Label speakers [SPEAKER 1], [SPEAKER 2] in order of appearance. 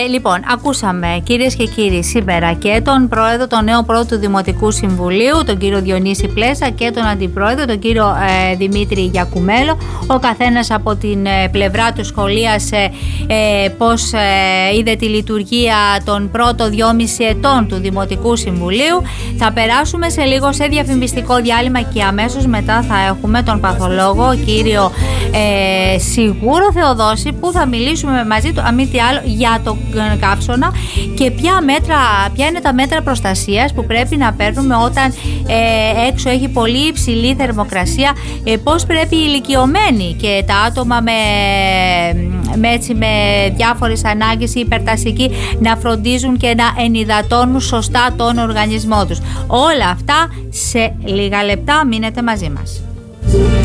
[SPEAKER 1] Λοιπόν, ακούσαμε κυρίες και κύριοι σήμερα και τον πρόεδρο, τον νέο πρόεδρο του Δημοτικού Συμβουλίου, τον κύριο Διονύση Πλέσα, και τον αντιπρόεδρο, τον κύριο Δημήτρη Γιακουμέλο. Ο καθένας από την πλευρά του σχολίασε πώς είδε τη λειτουργία των πρώτων 2,5 ετών του Δημοτικού Συμβουλίου. Θα περάσουμε σε λίγο σε διαφημιστικό διάλειμμα και αμέσως μετά θα έχουμε τον παθολόγο κύριο Σιγούρο Θεοδόση, που θα μιλήσουμε μαζί του, αμή τι άλλο, για το καύσωνα και ποια είναι τα μέτρα προστασίας που πρέπει να παίρνουμε όταν έξω έχει πολύ υψηλή θερμοκρασία, πώς πρέπει οι ηλικιωμένοι και τα άτομα με διάφορες ανάγκες ή υπερτασικοί να φροντίζουν και να ενυδατώνουν σωστά τον οργανισμό τους. Όλα αυτά σε λίγα λεπτά, μείνετε μαζί μας.